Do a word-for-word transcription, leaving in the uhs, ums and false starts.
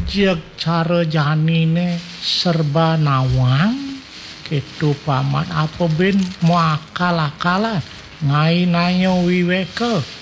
jeg cara janine serba nawang kitu paman apa ben moakal-akalan ngai nanyo wiweke